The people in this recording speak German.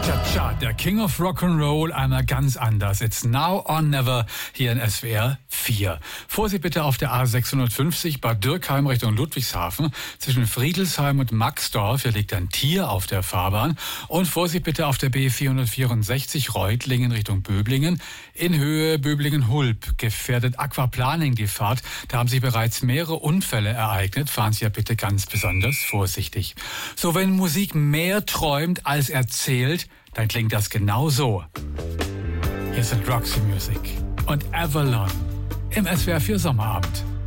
Cha-cha, der King of Rock'n'Roll, einmal ganz anders. It's now or never hier in SWR 4. Vorsicht bitte auf der A650 Bad Dürkheim Richtung Ludwigshafen. Zwischen Friedelsheim und Maxdorf, hier liegt ein Tier auf der Fahrbahn. Und Vorsicht bitte auf der B464 Reutlingen Richtung Böblingen. In Höhe Böblingen-Hulb gefährdet Aquaplaning die Fahrt. Da haben sich bereits mehrere Unfälle ereignet. Fahren Sie ja bitte ganz besonders vorsichtig. So, wenn Musik mehr träumt als erzählt, dann klingt das genau so. Hier sind Roxy Music und Avalon im SWR 4 Sommerabend.